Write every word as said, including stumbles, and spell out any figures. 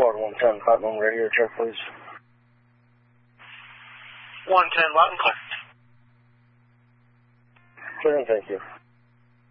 Florida one ten, Platinum radio check, please. one ten, loud and clear. Clear, and thank you.